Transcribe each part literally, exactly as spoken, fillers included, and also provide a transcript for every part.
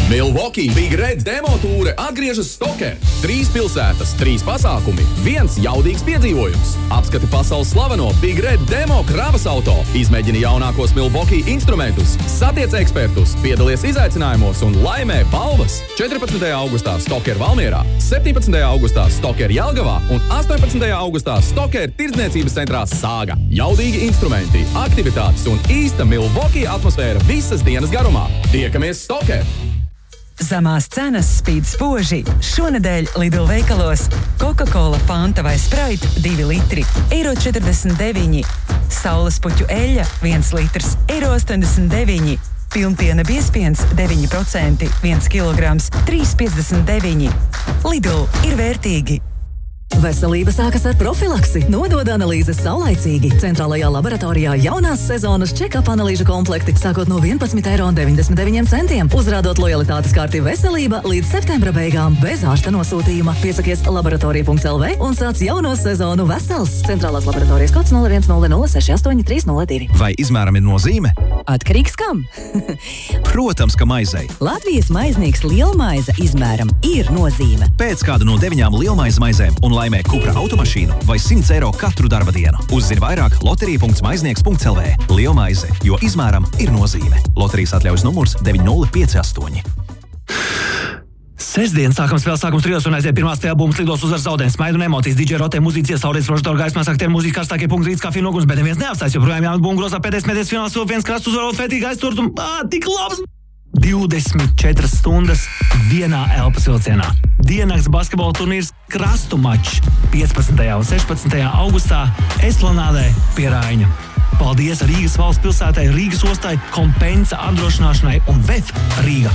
Milwaukee Big Red demo tūre atgriežas Stoker. Trīs pilsētas, trīs pasākumi, viens jaudīgs piedzīvojums. Apskati pasaules slaveno Big Red demo kravas auto. Izmēģini jaunākos Milwaukee instrumentus, satiec ekspertus, piedalies izaicinājumos un laimē balvas. četrpadsmitajā augustā Stoker Valmierā, septiņpadsmitajā augustā Stoker Jelgavā un astoņpadsmitajā augustā Stoker tirdzniecības centrā Sāga. Jaudīgi instrumenti, aktivitātes un īsta Milwaukee atmosfēra visas dienas garumā. Tiekamies Stoker! Zemās cenas spīd spoži. Šonedēļ Lidl veikalos Coca-Cola, Fanta vai Sprite divi litri, eiro četrdesmit deviņi. Saules puķu eļļa viens litrs, eiro astoņdesmit deviņi. Pilnpiena biezpiens deviņi procenti, viens kilograms, trīs piecdesmit deviņi. Lidl ir vērtīgi. Veselība sākas ar profilaksi. Nodod analīzes saulaicīgi. Centrālajā laboratorijā jaunās sezonas check-up analīžu komplekti sākot no vienpadsmit eiro deviņdesmit deviņi centiem. Uzrādot lojalitātes karti veselība līdz septembra beigām bez ārsta nosūtījuma. Piesakies laboratorija punkts el vē un sāc jauno sezonu vesels. Centrālās laboratorijas kods nulle viens nulle nulle seši astoņi trīs nulle divi. Vai izmēram ir nozīme? Atkarīgs kam? Protams, ka maizei. Latvijas maiznieks lielmaize izmēram ir nozīme. Pēc kādu no deviņām lielmaize maizēm un laimē Cupra automašīnu vai simts eiro katru darba dienu. Uzzini vairāk loterija punkts maiznieks punkts el vē. Lielmaize, jo izmēram ir nozīme. Loterijas atļaujas numurs deviņi nulle pieci astoņi. Sestdien sākam spēles sākums trijos un aiziet pirmās tajā būmas lidos uzvar zaudēn. Smaidu un emocijas, didžej rotē mūziķis iesaudēs prožektoru gaismā, aktieri mūziķi karstākie punkti rīts kafiju nogums, bet neviens neapstājas, joprojām jāmet bumbu grozā pēdējais mēdēs fināls, vēl viens krasts uzvarot fētīgi aizturt un ā, tik labs! divdesmit četras stundas vienā elpas vilcienā. Diennakts basketbola turnīrs krastu mačs piecpadsmitajā un sešpadsmitajā augustā Esplanādē pie Raiņa. Paldies Rīgas valsts pilsētai, Rīgas ostai, Kompensa apdrošināšanai un V E F Rīga.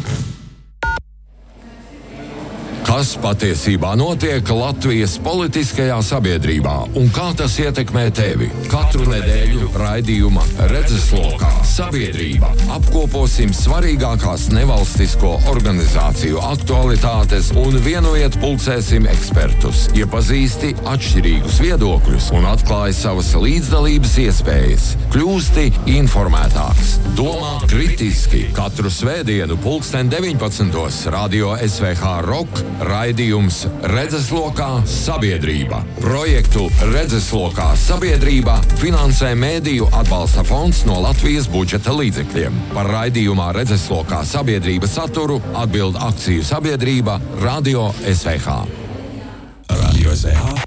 Kas patiesībā notiek Latvijas politiskajā sabiedrībā un kā tas ietekmē tevi? Katru nedēļu raidījuma Redzeslokā sabiedrība apkoposim svarīgākās nevalstisko organizāciju aktualitātes un vienojiet pulcēsim ekspertus, iepazīsti atšķirīgus viedokļus un atklāj savas līdzdalības iespējas. Kļūsti informētāks, domā kritiski. Katru svētdienu pulksten deviņpadsmitos Radio es ve ha Rock raidījums Redzeslokā sabiedrība. Projektu Redzeslokā sabiedrība finansē Mēdīju atbalsta fonds no Latvijas budžeta līdzekļiem. Par raidījumā Redzeslokā sabiedrība saturu atbild akciju sabiedrība Radio es ve ha. Radio es ve ha